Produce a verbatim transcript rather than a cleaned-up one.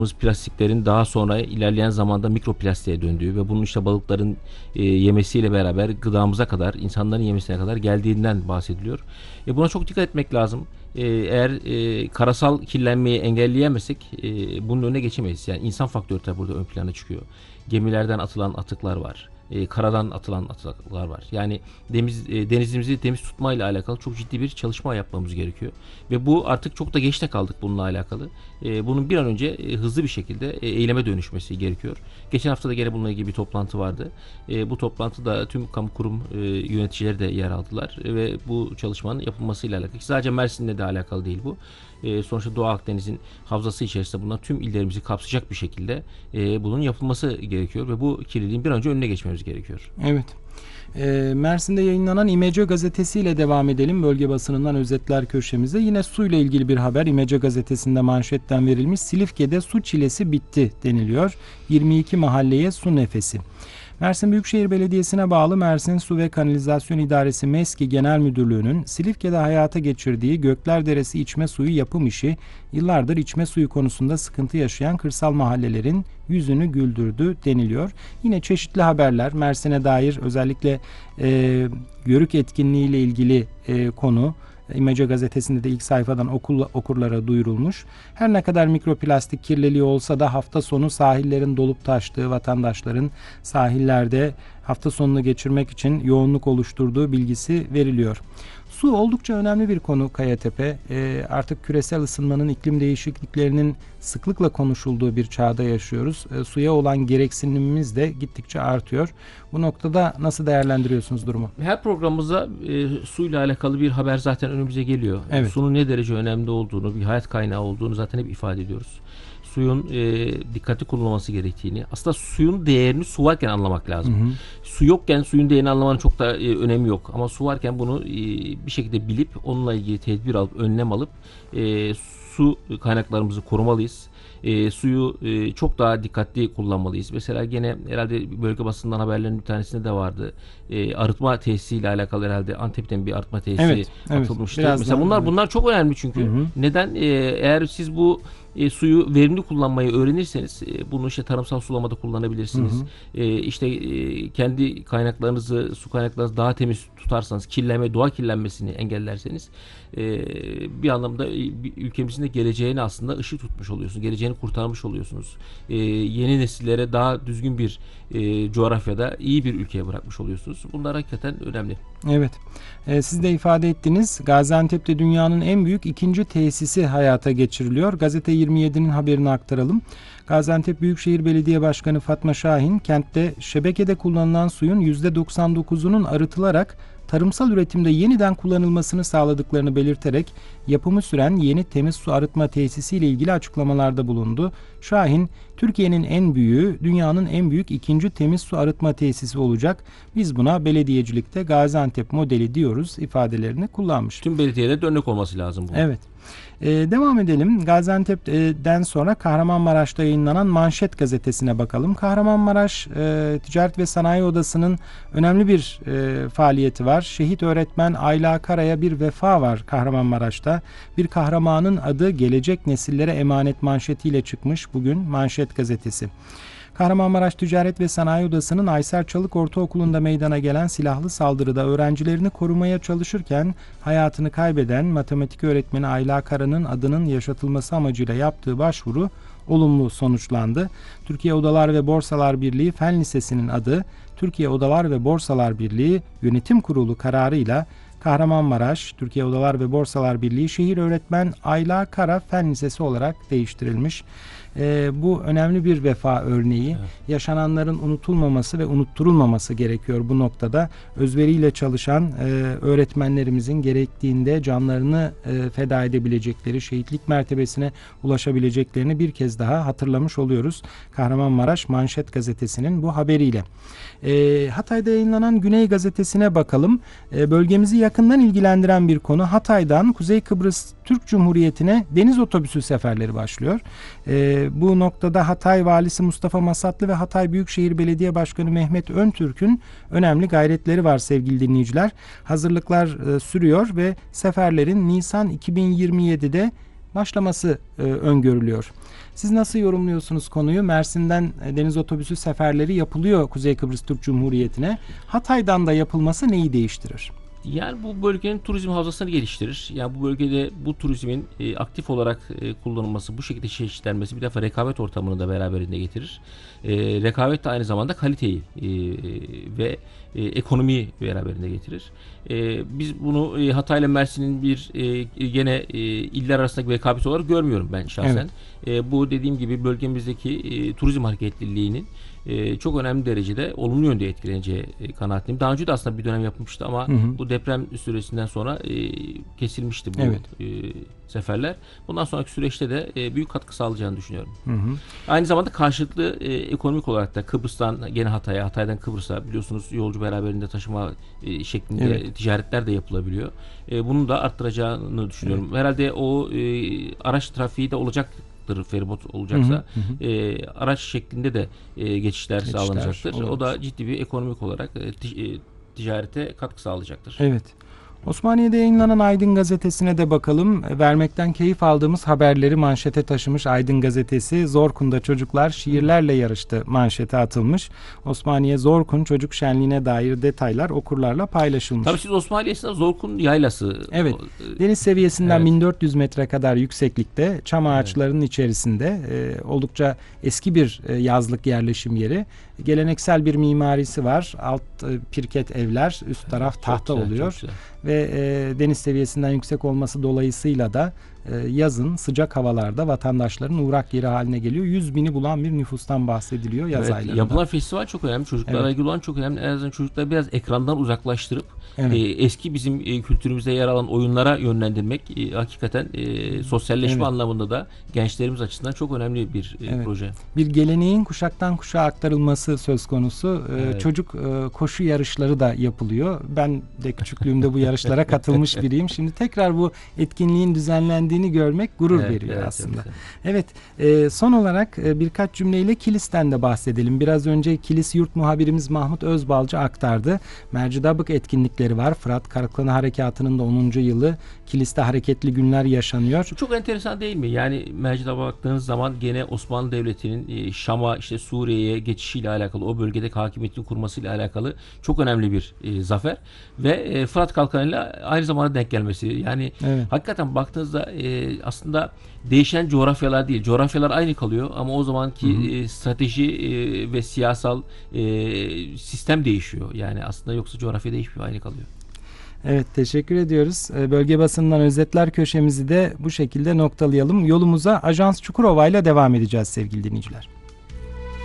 plastiklerin daha sonra ilerleyen zamanda mikroplastiğe döndüğü ve bunun işte balıkların e, yemesiyle beraber gıdamıza kadar, insanların yemesine kadar geldiğinden bahsediliyor. E, buna çok dikkat etmek lazım. E, eğer e, karasal kirlenmeyi engelleyemezsek e, bunun önüne geçemeyiz. Yani insan faktörü tabii burada ön plana çıkıyor. Gemilerden atılan atıklar var. E, karadan atılan atıklar var. Yani deniz, e, denizimizi temiz tutmayla alakalı çok ciddi bir çalışma yapmamız gerekiyor. Ve bu artık çok da geçte kaldık bununla alakalı. E, bunun bir an önce e, hızlı bir şekilde e, eyleme dönüşmesi gerekiyor. Geçen hafta da gene bununla ilgili bir toplantı vardı. E, bu toplantıda tüm kamu kurum e, yöneticileri de yer aldılar. E, ve bu çalışmanın yapılmasıyla alakalı. Sadece Mersin'le de alakalı değil bu. E, sonuçta Doğu Akdeniz'in havzası içerisinde bulunan tüm illerimizi kapsayacak bir şekilde e, bunun yapılması gerekiyor ve bu kirliliğin bir an önce önüne geçmemiz gerekiyor. Evet. E, Mersin'de yayınlanan İmece gazetesiyle devam edelim. Bölge basınından özetler köşemize. Yine suyla ilgili bir haber İmece gazetesinde manşetten verilmiş. Silifke'de su çilesi bitti deniliyor. yirmi iki mahalleye su nefesi. Mersin Büyükşehir Belediyesi'ne bağlı Mersin Su ve Kanalizasyon İdaresi MESKİ Genel Müdürlüğü'nün Silifke'de hayata geçirdiği Göklerderesi içme suyu yapım işi yıllardır içme suyu konusunda sıkıntı yaşayan kırsal mahallelerin yüzünü güldürdü deniliyor. Yine çeşitli haberler Mersin'e dair özellikle e, Yörük etkinliği ile ilgili e, konu İmece gazetesinde de ilk sayfadan okul, okurlara duyurulmuş. Her ne kadar mikroplastik kirliliği olsa da hafta sonu sahillerin dolup taştığı, vatandaşların sahillerde hafta sonunu geçirmek için yoğunluk oluşturduğu bilgisi veriliyor. Su oldukça önemli bir konu Kayatepe. E, artık küresel ısınmanın, iklim değişikliklerinin sıklıkla konuşulduğu bir çağda yaşıyoruz. E, suya olan gereksinimimiz de gittikçe artıyor. Bu noktada nasıl değerlendiriyorsunuz durumu? Her programımızda e, suyla alakalı bir haber zaten önümüze geliyor. Evet. Sunun ne derece önemli olduğunu, bir hayat kaynağı olduğunu zaten hep ifade ediyoruz. Suyun e, dikkatli kullanılması gerektiğini, aslında suyun değerini su varken anlamak lazım. Hı hı. Su yokken suyun değerini anlamanın çok da e, önemi yok. Ama su varken bunu e, bir şekilde bilip onunla ilgili tedbir alıp, önlem alıp e, su kaynaklarımızı korumalıyız. E, suyu e, çok daha dikkatli kullanmalıyız. Mesela gene herhalde bölge basından haberlerin bir tanesinde de vardı. E, arıtma tesisiyle alakalı herhalde Antep'ten bir arıtma tesisi evet, atılmıştı. Evet, Mesela bunlar evet. bunlar çok önemli çünkü. Hı hı. Neden? E, eğer siz bu E, suyu verimli kullanmayı öğrenirseniz e, bunu işte tarımsal sulamada kullanabilirsiniz. Hı hı. E, işte e, kendi kaynaklarınızı, su kaynaklarınızı daha temiz tutarsanız, kirlenme, doğa kirlenmesini engellerseniz e, bir anlamda e, ülkemizin de geleceğini aslında ışık tutmuş oluyorsunuz. Geleceğini kurtarmış oluyorsunuz. E, yeni nesillere daha düzgün bir e, coğrafyada iyi bir ülkeye bırakmış oluyorsunuz. Bunlar hakikaten önemli. Evet. E, siz de ifade ettiniz. Gaziantep'te dünyanın en büyük ikinci tesisi hayata geçiriliyor. Gazete yirmi yedi'nin haberini aktaralım. Gaziantep Büyükşehir Belediye Başkanı Fatma Şahin, kentte şebekede kullanılan suyun yüzde doksan dokuzunun arıtılarak tarımsal üretimde yeniden kullanılmasını sağladıklarını belirterek yapımı süren yeni temiz su arıtma tesisi ile ilgili açıklamalarda bulundu. Şahin, Türkiye'nin en büyüğü, dünyanın en büyük ikinci temiz su arıtma tesisi olacak. Biz buna belediyecilikte Gaziantep modeli diyoruz ifadelerini kullanmış. Tüm belediyelerde örnek olması lazım bu. Evet. Ee, devam edelim. Gaziantep'ten sonra Kahramanmaraş'ta yayınlanan Manşet gazetesine bakalım. Kahramanmaraş e, Ticaret ve Sanayi Odası'nın önemli bir e, faaliyeti var. Şehit öğretmen Ayla Kara'ya bir vefa var Kahramanmaraş'ta. Bir kahramanın adı gelecek nesillere emanet manşetiyle çıkmış bugün Manşet gazetesi. Kahramanmaraş Ticaret ve Sanayi Odası'nın Aysel Çalık Ortaokulu'nda meydana gelen silahlı saldırıda öğrencilerini korumaya çalışırken hayatını kaybeden matematik öğretmeni Ayla Kara'nın adının yaşatılması amacıyla yaptığı başvuru olumlu sonuçlandı. Türkiye Odalar ve Borsalar Birliği Fen Lisesi'nin adı Türkiye Odalar ve Borsalar Birliği Yönetim Kurulu kararıyla Kahramanmaraş Türkiye Odalar ve Borsalar Birliği Şehir Öğretmen Ayla Kara Fen Lisesi olarak değiştirilmiş. Ee, bu önemli bir vefa örneği. Evet. Yaşananların unutulmaması ve unutturulmaması gerekiyor bu noktada. Özveriyle çalışan e, öğretmenlerimizin gerektiğinde canlarını e, feda edebilecekleri, şehitlik mertebesine ulaşabileceklerini bir kez daha hatırlamış oluyoruz. Kahramanmaraş Manşet gazetesinin bu haberiyle. E, Hatay'da yayınlanan Güney gazetesine bakalım. E, bölgemizi yakından ilgilendiren bir konu. Hatay'dan Kuzey Kıbrıs Türk Cumhuriyeti'ne deniz otobüsü seferleri başlıyor. E, bu noktada Hatay Valisi Mustafa Masatlı ve Hatay Büyükşehir Belediye Başkanı Mehmet Öntürk'ün önemli gayretleri var sevgili dinleyiciler. Hazırlıklar e, sürüyor ve seferlerin Nisan iki bin yirmi yedi'de başlaması e, öngörülüyor. Siz nasıl yorumluyorsunuz konuyu? Mersin'den e, deniz otobüsü seferleri yapılıyor Kuzey Kıbrıs Türk Cumhuriyeti'ne. Hatay'dan da yapılması neyi değiştirir? Yani bu bölgenin turizm havzasını geliştirir. Yani bu bölgede bu turizmin e, aktif olarak e, kullanılması, bu şekilde çeşitlenmesi bir defa rekabet ortamını da beraberinde getirir. E, rekabet de aynı zamanda kaliteyi e, ve e, ekonomiyi beraberinde getirir. E, biz bunu e, Hatay ile Mersin'in bir e, gene e, iller arasındaki bir rekabet olarak görmüyorum ben şahsen. Evet. E, bu dediğim gibi bölgemizdeki e, turizm hareketliliğinin e, çok önemli derecede olumlu yönde etkileneceği e, kanaatindeyim. Daha önce de aslında bir dönem yapılmıştı ama Hı hı. bu deprem süresinden sonra e, kesilmişti bu Evet. e, seferler. Bundan sonraki süreçte de e, büyük katkı sağlayacağını düşünüyorum. Hı hı. Aynı zamanda karşılıklı e, ekonomik olarak da Kıbrıs'tan gene Hatay'a, Hatay'dan Kıbrıs'a biliyorsunuz yolcu beraberinde taşıma e, şeklinde Evet. ticaretler de yapılabiliyor. E, bunun da arttıracağını düşünüyorum. Evet. Herhalde o e, araç trafiği de olacak. Feribot olacaksa Hı hı hı. E, araç şeklinde de e, geçişler, Geçişler sağlanacaktır. olabilir. O da ciddi bir ekonomik olarak e, ti, e, ticarete katkı sağlayacaktır. Evet. Osmaniye'de yayınlanan Aydın Gazetesi'ne de bakalım. Vermekten keyif aldığımız haberleri manşete taşımış Aydın Gazetesi. Zorkun'da çocuklar şiirlerle yarıştı manşete atılmış. Osmaniye Zorkun çocuk şenliğine dair detaylar okurlarla paylaşılmış. Tabii siz Osmaniye'sinde Zorkun Yaylası. Evet. Deniz seviyesinden Evet. bin dört yüz metre kadar yükseklikte çam ağaçlarının evet. içerisinde e, oldukça eski bir e, yazlık yerleşim yeri. Geleneksel bir mimarisi var. Alt e, pirket evler, üst taraf evet, tahta güzel, oluyor. Ve e, deniz seviyesinden yüksek olması dolayısıyla da e, yazın sıcak havalarda vatandaşların uğrak yeri haline geliyor. yüz bini bulan bir nüfustan bahsediliyor yaz evet, aylarında. Yapılan festival çok önemli. Çocuklarla evet. ilgili olan çok önemli. En azından çocukları biraz ekrandan uzaklaştırıp evet. e, eski bizim e, kültürümüzde yer alan oyunlara yönlendirmek e, hakikaten e, sosyalleşme evet. anlamında da gençlerimiz açısından çok önemli bir e, evet. proje. Bir geleneğin kuşaktan kuşağa aktarılması söz konusu. E, evet. Çocuk e, koşu yarışları da yapılıyor. Ben de küçüklüğümde bu yarışlara katılmış biriyim. Şimdi tekrar bu etkinliğin düzenlendiğini görmek gurur evet, veriyor evet, aslında. Evet, evet e, son olarak e, birkaç cümleyle Kilis'ten de bahsedelim. Biraz önce Kilis Yurt muhabirimiz Mahmut Özbalcı aktardı. Mercidabık etkinlikleri var. Fırat Kalkanı Harekatı'nın da onuncu yılı. Kilis'te hareketli günler yaşanıyor. Çok enteresan değil mi? Yani Mercidab'a baktığınız zaman gene Osmanlı Devleti'nin e, Şam'a, işte Suriye'ye geçişiyle alakalı, o bölgede hakimiyetini kurmasıyla alakalı çok önemli bir e, zafer ve e, Fırat Kalkanı'yla aynı zamanda denk gelmesi. Yani evet. hakikaten baktığınızda e, aslında değişen coğrafyalar değil. Coğrafyalar aynı kalıyor ama o zamanki hı hı. E, strateji e, ve siyasal e, sistem değişiyor. Yani aslında yoksa coğrafya değişmiyor, aynı kalıyor. Evet, teşekkür ediyoruz. Bölge basından özetler köşemizi de bu şekilde noktalayalım. Yolumuza Ajans Çukurova ile devam edeceğiz sevgili dinleyiciler.